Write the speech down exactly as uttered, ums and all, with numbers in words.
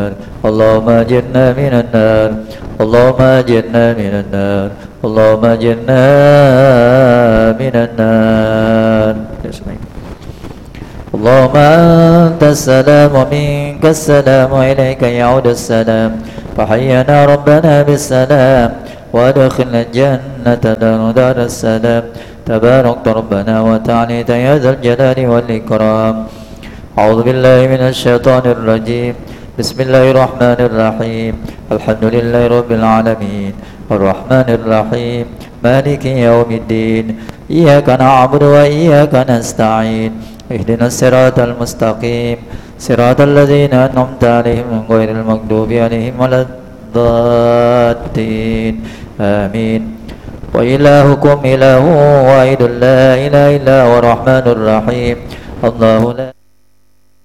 اللهم أجرنا من النار اللهم أجرنا من النار اللهم أجرنا من النار. اللهم أنت السلام ومنك السلام وإليك يعود السلام فحينا ربنا بالسلام وادخلنا الجنة دار السلام تباركت ربنا وتعاليت يا ذا الجلال والإكرام. أعوذ بالله من الشيطان الرجيم. بسم الله الرحمن الرحيم. الحمد لله رب العالمين الرحمن الرحيم مالك يوم الدين إياك نعبد وإياك نستعين اهدنا الصراط المستقيم صراط الذين أنعمت عليهم غير المغضوب عليهم ولا الضالين آمين. وإلهكم إله واحد لا إله إلا هو الرحمن الرحيم الله لا